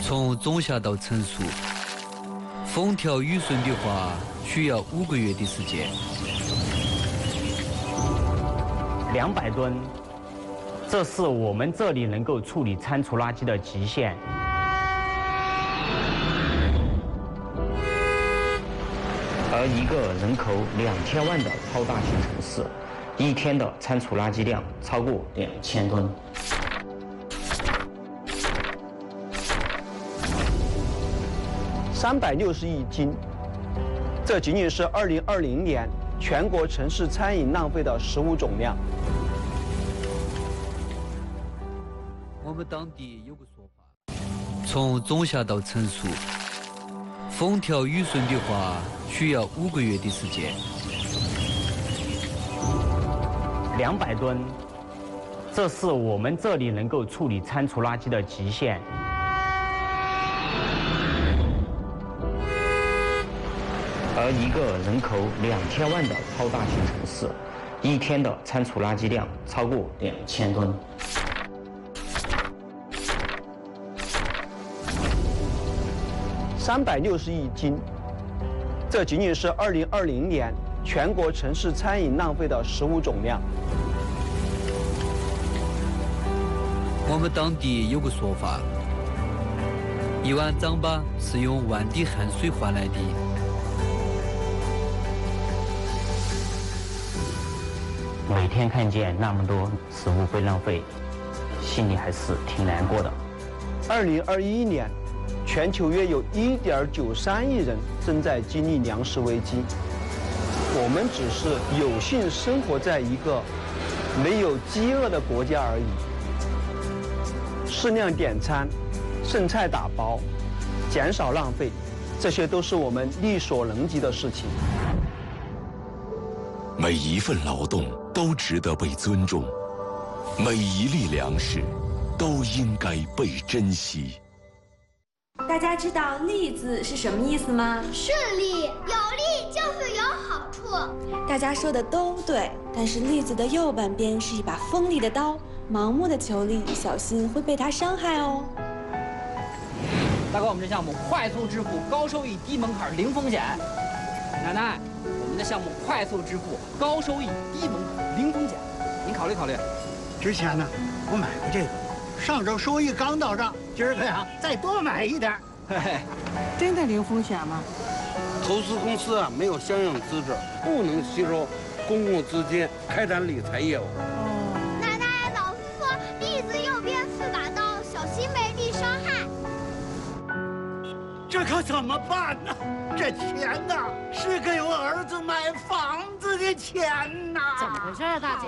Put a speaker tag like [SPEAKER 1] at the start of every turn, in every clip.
[SPEAKER 1] 从种下到成熟，风调雨顺的话，需要5个月的时间。
[SPEAKER 2] 200吨，这是我们这里能够处理餐厨垃圾的极限。而一个人口2000万的超大型城市，一天的餐厨垃圾量超过2000吨。
[SPEAKER 3] 360亿斤，这仅仅是2020年全国城市餐饮浪费的食物总量。
[SPEAKER 1] 我们当地有个说法，从种下到成熟，风调雨顺的话，需要5个月的时间。
[SPEAKER 2] 200吨，这是我们这里能够处理餐厨垃圾的极限。而一个人口2000万的超大型城市，一天的餐厨垃圾量超过2000吨。
[SPEAKER 3] 360亿斤，这仅仅是2020年全国城市餐饮浪费的食物总量。
[SPEAKER 1] 我们当地有个说法，一碗糌粑是用万滴汗水换来的。
[SPEAKER 2] 每天看见那么多食物被浪费，心里还是挺难过的。
[SPEAKER 3] 2021年，全球约有1.93亿人正在经历粮食危机。我们只是有幸生活在一个没有饥饿的国家而已。适量点餐，剩菜打包，减少浪费，这些都是我们力所能及的事情。
[SPEAKER 4] 每一份劳动都值得被尊重，每一粒粮食都应该被珍惜。
[SPEAKER 5] 大家知道“利”字是什么意思吗？
[SPEAKER 6] 顺利，有利就是有好处。
[SPEAKER 5] 大家说的都对，但是“利”字的右半边是一把锋利的刀，盲目的求利，小心会被它伤害哦。
[SPEAKER 7] 大哥，我们这项目快速支付，高收益，低门槛，零风险。奶奶，我们的项目快速支付，高收益，低门槛，零风险，您考虑考虑。
[SPEAKER 8] 之前呢，我买过这个，上周收益刚到账，今儿个呀再多买一点。
[SPEAKER 7] 嘿嘿，
[SPEAKER 9] 真的零风险吗？
[SPEAKER 10] 投资公司啊没有相应资质，不能吸收公共资金开展理财业务。
[SPEAKER 6] 奶奶，老师说利字右边是把刀，小心被利伤害。
[SPEAKER 8] 这可怎么办呢？这钱呐，是给我儿子买房子的钱呐！
[SPEAKER 9] 怎么回事啊，大姐？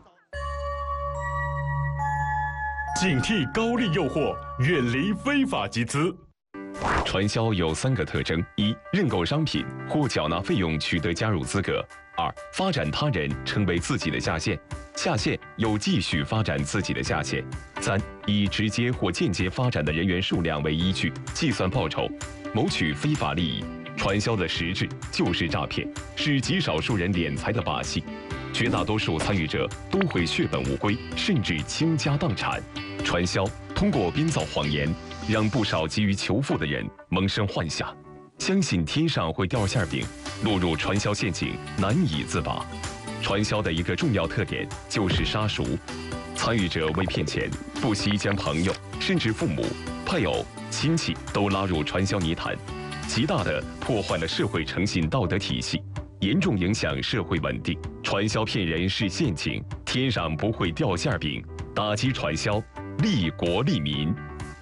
[SPEAKER 11] 警惕高利诱惑，远离非法集资。
[SPEAKER 12] 传销有3个特征：一、认购商品或缴纳费用取得加入资格；二、发展他人成为自己的下线，下线又继续发展自己的下线；三、以直接或间接发展的人员数量为依据计算报酬，谋取非法利益。传销的实质就是诈骗，是极少数人敛财的把戏，绝大多数参与者都会血本无归，甚至倾家荡产。传销通过编造谎言，让不少急于求富的人萌生幻想，相信天上会掉馅饼，落入传销陷阱难以自拔。传销的一个重要特点就是杀熟，参与者为骗钱，不惜将朋友甚至父母、配偶、亲戚都拉入传销泥潭，极大地破坏了社会诚信道德体系，严重影响社会稳定。传销骗人是陷阱，天上不会掉馅饼。打击传销，利国利民。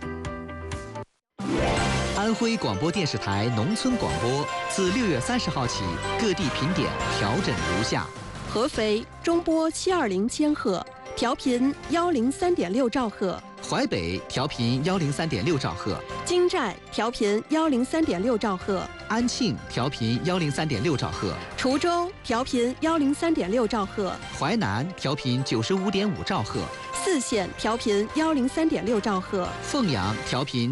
[SPEAKER 13] 安徽广播电视台农村广播自6月30号起，各地频点调整如下：
[SPEAKER 14] 合肥中波720千赫，调频103.6兆赫；
[SPEAKER 13] 淮北调频103.6兆赫；
[SPEAKER 14] 金寨调频103.6兆赫；
[SPEAKER 13] 安庆调频103.6兆赫；
[SPEAKER 14] 滁州调频103.6兆赫；
[SPEAKER 13] 淮南调频95.5兆赫；
[SPEAKER 14] 泗县调频103.6兆赫；
[SPEAKER 13] 凤阳调频